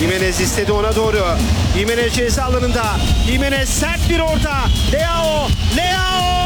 Jimenez istedi ona doğru. Jimenez ceza alanında. Jimenez sert bir orta. Leao.